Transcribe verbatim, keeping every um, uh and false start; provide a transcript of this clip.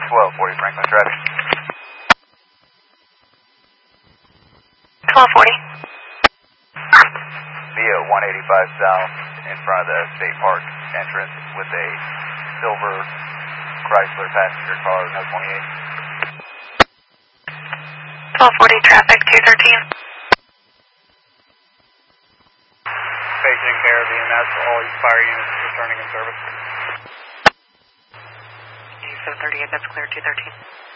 twelve forty Franklin traffic. twelve forty. Via one eighty-five South in front of the State Park entrance with a silver Chrysler passenger car, no twenty-eight. twelve forty traffic, two thirteen. Taking care of E M S, all fire units returning in service. seven thirty-eight, that's clear, two thirteen.